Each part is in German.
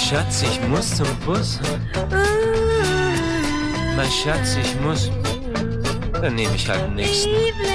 Schatz, ich muss zum Bus. Mein Schatz, ich muss. Dann nehme ich halt den nächsten.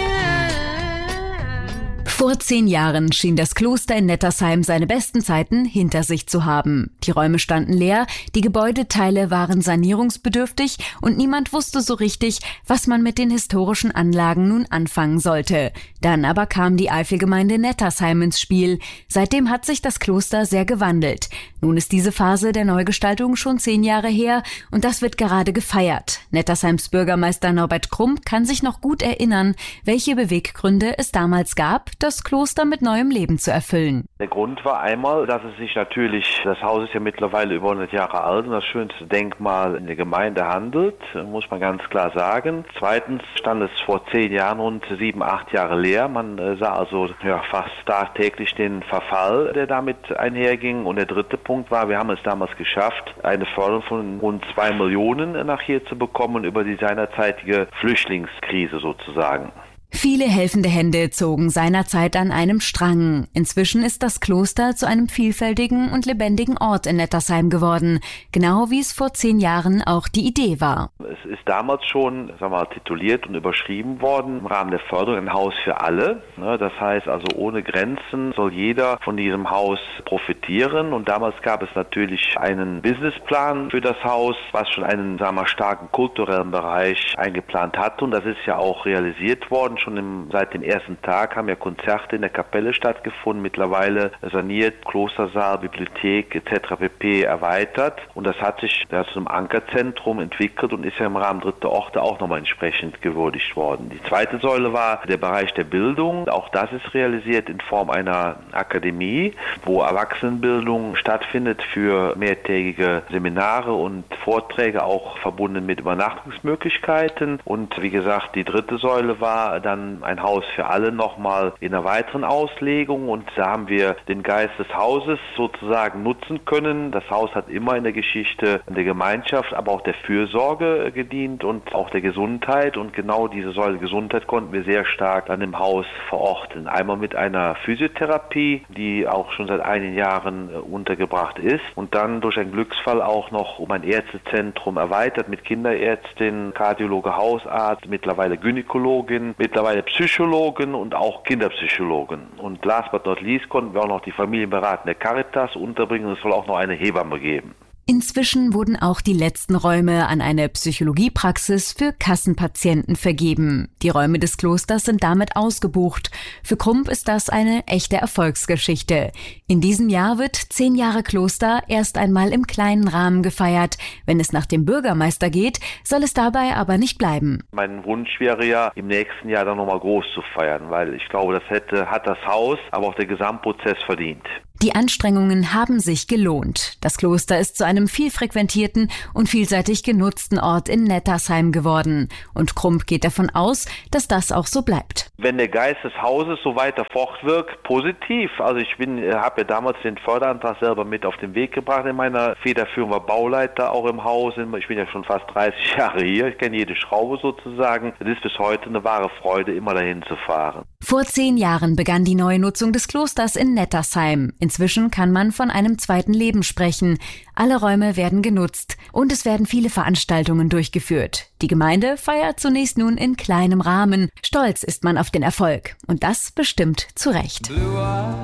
Vor 10 Jahren schien das Kloster in Nettersheim seine besten Zeiten hinter sich zu haben. Die Räume standen leer, die Gebäudeteile waren sanierungsbedürftig und niemand wusste so richtig, was man mit den historischen Anlagen nun anfangen sollte. Dann aber kam die Eifelgemeinde Nettersheim ins Spiel. Seitdem hat sich das Kloster sehr gewandelt. Nun ist diese Phase der Neugestaltung schon 10 Jahre her und das wird gerade gefeiert. Nettersheims Bürgermeister Norbert Krump kann sich noch gut erinnern, welche Beweggründe es damals gab, das Kloster mit neuem Leben zu erfüllen. Der Grund war einmal, dass es sich natürlich, das Haus ist ja mittlerweile über 100 Jahre alt und das schönste Denkmal in der Gemeinde handelt, muss man ganz klar sagen. Zweitens stand es vor 10 Jahren rund 7, 8 Jahre leer. Man sah also fast tagtäglich den Verfall, der damit einherging. Und der dritte Punkt war, wir haben es damals geschafft, eine Förderung von rund 2 Millionen nach hier zu bekommen über die seinerzeitige Flüchtlingskrise sozusagen. Viele helfende Hände zogen seinerzeit an einem Strang. Inzwischen ist das Kloster zu einem vielfältigen und lebendigen Ort in Nettersheim geworden, genau wie es vor 10 Jahren auch die Idee war. Es ist damals schon, tituliert und überschrieben worden im Rahmen der Förderung ein Haus für alle. Das heißt also, ohne Grenzen soll jeder von diesem Haus profitieren. Und damals gab es natürlich einen Businessplan für das Haus, was schon einen starken kulturellen Bereich eingeplant hatte. Und das ist ja auch realisiert worden. Schon seit dem ersten Tag haben ja Konzerte in der Kapelle stattgefunden, mittlerweile saniert, Klostersaal, Bibliothek etc. pp. Erweitert und das hat sich zu einem Ankerzentrum entwickelt und ist ja im Rahmen dritter Orte auch nochmal entsprechend gewürdigt worden. Die zweite Säule war der Bereich der Bildung, auch das ist realisiert in Form einer Akademie, wo Erwachsenenbildung stattfindet für mehrtägige Seminare und Vorträge, auch verbunden mit Übernachtungsmöglichkeiten und wie gesagt, die dritte Säule war dann ein Haus für alle nochmal in einer weiteren Auslegung und da haben wir den Geist des Hauses sozusagen nutzen können. Das Haus hat immer in der Geschichte der Gemeinschaft, aber auch der Fürsorge gedient und auch der Gesundheit und genau diese Säule Gesundheit konnten wir sehr stark an dem Haus verorten. Einmal mit einer Physiotherapie, die auch schon seit einigen Jahren untergebracht ist und dann durch einen Glücksfall auch noch um ein Ärztezentrum erweitert mit Kinderärztin, Kardiologe, Hausarzt, mittlerweile Gynäkologin, mittlerweile Psychologen und auch Kinderpsychologen. Und last but not least konnten wir auch noch die familienberatende Caritas unterbringen. Es soll auch noch eine Hebamme geben. Inzwischen wurden auch die letzten Räume an eine Psychologiepraxis für Kassenpatienten vergeben. Die Räume des Klosters sind damit ausgebucht. Für Krump ist das eine echte Erfolgsgeschichte. In diesem Jahr wird 10 Jahre Kloster erst einmal im kleinen Rahmen gefeiert. Wenn es nach dem Bürgermeister geht, soll es dabei aber nicht bleiben. Mein Wunsch wäre ja, im nächsten Jahr dann nochmal groß zu feiern, weil ich glaube, hat das Haus, aber auch der Gesamtprozess verdient. Die Anstrengungen haben sich gelohnt. Das Kloster ist zu einem viel frequentierten und vielseitig genutzten Ort in Nettersheim geworden. Und Krump geht davon aus, dass das auch so bleibt. Wenn der Geist des Hauses so weiter fortwirkt, positiv. Also ich habe ja damals den Förderantrag selber mit auf den Weg gebracht in meiner Federführung, war Bauleiter auch im Haus. Ich bin ja schon fast 30 Jahre hier. Ich kenne jede Schraube sozusagen. Es ist bis heute eine wahre Freude, immer dahin zu fahren. Vor 10 Jahren begann die neue Nutzung des Klosters in Nettersheim. Inzwischen kann man von einem zweiten Leben sprechen. Alle Räume werden genutzt und es werden viele Veranstaltungen durchgeführt. Die Gemeinde feiert zunächst nun in kleinem Rahmen. Stolz ist man auf den Erfolg und das bestimmt zu Recht.